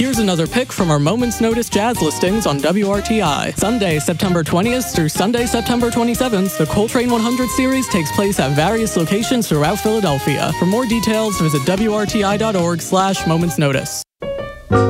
Here's another pick from our Moments Notice jazz listings on WRTI. Sunday, September 20th through Sunday, September 27th, the Coltrane 100 series takes place at various locations throughout Philadelphia. For more details, visit WRTI.org/momentsnotice.